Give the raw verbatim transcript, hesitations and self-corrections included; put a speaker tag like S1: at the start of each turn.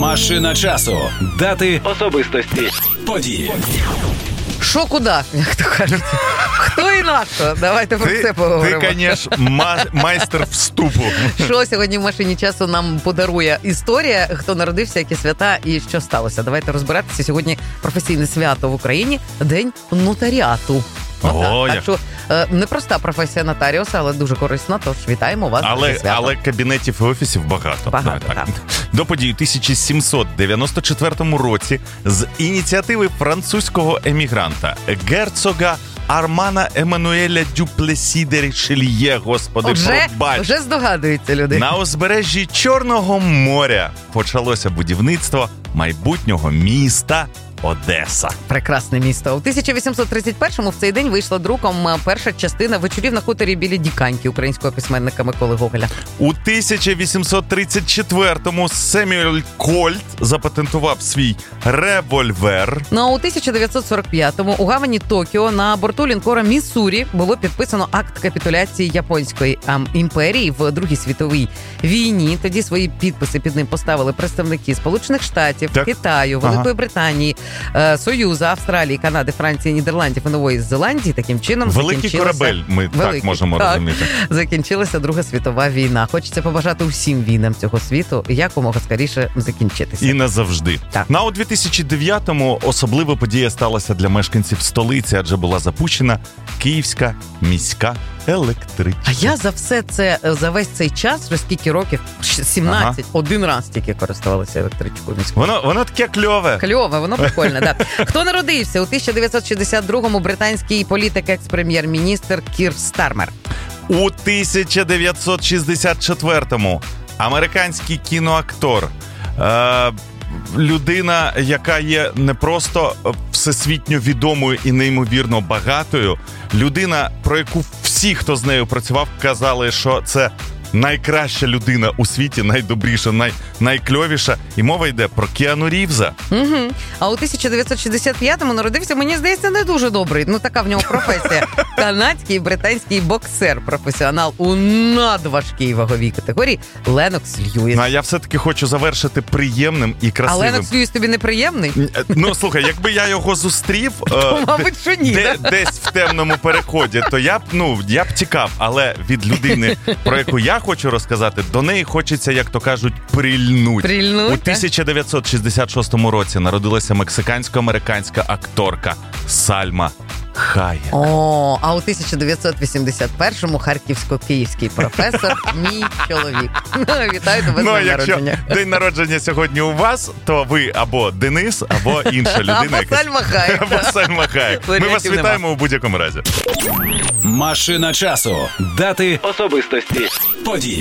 S1: Машина часу. Дати, особистості, події.
S2: Що куди, як то кажуть? Хто і на що? Давайте про
S3: ти,
S2: це поговоримо.
S3: Ти, звісно, ма- майстер вступу.
S2: Що сьогодні в машині часу нам подарує історія, хто народився, які свята і що сталося. Давайте розбиратися. Сьогодні професійне свято в Україні – День нотаріату.
S3: О,
S2: так,
S3: як...
S2: так що е, непроста професія нотаріуса, але дуже корисна, тож вітаємо вас.
S3: Але, але кабінетів і офісів багато.
S2: Багато,
S3: так.
S2: так.
S3: До події у тисяча сімсот дев'яносто четвертому році з ініціативи французького емігранта герцога Армана Еммануеля Дюплесі де Рішельє, господи,
S2: вже,
S3: пробач.
S2: Вже здогадуються люди.
S3: На узбережжі Чорного моря почалося будівництво майбутнього міста Одеса.
S2: Прекрасне місто. У тисяча вісімсот тридцять першому в цей день вийшла друком перша частина «Вечорів на хуторі біля Діканьки» українського письменника Миколи Гоголя.
S3: У тисяча вісімсот тридцять четвертому Семюель Кольт запатентував свій револьвер.
S2: Ну а у тисяча дев'ятсот сорок п'ятому у гавані Токіо на борту лінкора Міссурі було підписано акт капітуляції Японської ем, імперії в Другій світовій війні. Тоді свої підписи під ним поставили представники Сполучених Штатів, так. Китаю, Великої ага. Британії, Союзу, Австралії, Канади, Франції, Нідерландів і Нової Зеландії. Таким чином
S3: великий корабель, ми Великий, так можемо так. розуміти.
S2: Закінчилася Друга світова війна. Хочеться побажати усім війнам цього світу якомога скоріше закінчитися.
S3: І назавжди.
S2: Так.
S3: На у дві тисячі дев'ятому особлива подія сталася для мешканців столиці, адже була запущена Київська міська електричка.
S2: А я за все це, за весь цей час, вже скільки років, сімнадцять, ага. один раз тільки користувалася електричкою міською.
S3: Воно, воно таке кльове.
S2: Кльове, воно прикольне, так. Да. Хто народився? У тисяча дев'ятсот шістдесят другому британський політик, екс-прем'єр-міністр Кір Стармер.
S3: У тисяча дев'ятсот шістдесят четвертому американський кіноактор, е- людина, яка є не просто всесвітньо відомою і неймовірно багатою, людина, про яку всі, хто з нею працював, казали, що це найкраща людина у світі, найдобріша, най, найкльовіша. І мова йде про Кіану Рівза.
S2: Угу. А у тисяча дев'ятсот шістдесят п'ятому народився, мені здається, не дуже добрий. Ну, така в нього професія. Канадський і британський боксер, професіонал у надважкій ваговій категорії Ленокс Льюіс.
S3: А я все-таки хочу завершити приємним і красивим.
S2: А Ленокс Льюіс тобі неприємний?
S3: Ну, слухай, якби я його зустрів
S2: то, е, мабуть, що ні,
S3: де,
S2: да?
S3: десь в темному переході, то я б, ну, я б тікав. Але від людини, про яку я хочу розказати, до неї хочеться, як то кажуть, прильнуть.
S2: Прильнуть,
S3: у тисяча дев'ятсот шістдесят шостому році народилася мексикансько-американська акторка Сальма Хаєк.
S2: О, а у тисяча дев'ятсот вісімдесят першому харківсько-київський професор мій чоловік. Вітаю тебе з
S3: ну,
S2: днем народження.
S3: День народження сьогодні у вас, то ви або Денис, або інша людина.
S2: Або якась... Сальма Хаєк.
S3: Або Сальма Хаєк. Ми вас вітаємо у будь-якому разі.
S1: Машина часу. Дати, особистості, події.